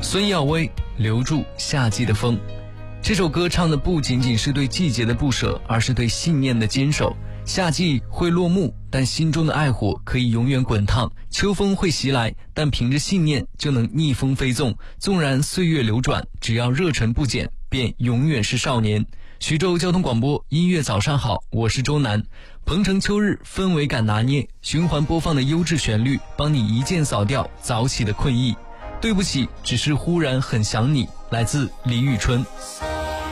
孙耀威留住夏季的风。这首歌唱的不仅仅是对季节的不舍，而是对信念的坚守。夏季会落幕，但心中的爱火可以永远滚烫；秋风会袭来，但凭着信念就能逆风飞纵。纵然岁月流转，只要热忱不减，便永远是少年。徐州交通广播音乐早上好，我是周南。鹏程秋日，氛围感拿捏，循环播放的优质旋律，帮你一键扫掉早起的困意。对不起，只是忽然很想你，来自李宇春。